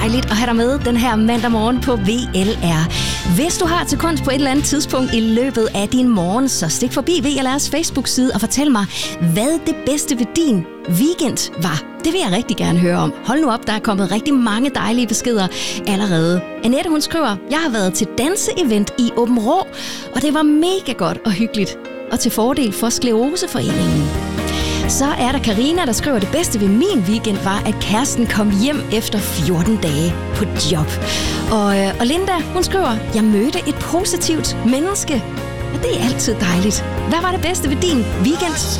dejligt at have dig med den her mandag morgen på VLR. Hvis du har til kunst på et eller andet tidspunkt i løbet af din morgen, så stik forbi VLR's Facebook-side og fortæl mig, hvad det bedste ved din weekend var. Det vil jeg rigtig gerne høre om. Hold nu op, der er kommet rigtig mange dejlige beskeder allerede. Annette, hun skriver, jeg har været til danseevent i Aabenraa, og det var mega godt og hyggeligt. Og til fordel for Skleroseforeningen. Så er der Karina, der skriver, det bedste ved min weekend var, at kæresten kom hjem efter 14 dage på job. Og Linda, hun skriver, jeg mødte et positivt menneske. Og det er altid dejligt. Hvad var det bedste ved din weekend?